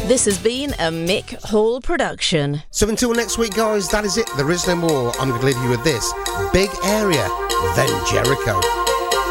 This has been a Mick Hall production. So until next week, guys, that is it. There is no more. I'm going to leave you with this. Big Area, then Jericho.